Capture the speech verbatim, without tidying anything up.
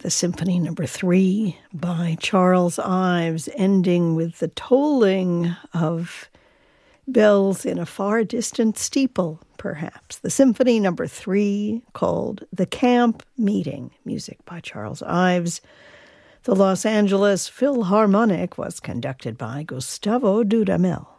the Symphony Number Three by Charles Ives, ending with the tolling of bells in a far distant steeple, perhaps. The Symphony Number Three, called The Camp Meeting, music by Charles Ives. The Los Angeles Philharmonic was conducted by Gustavo Dudamel.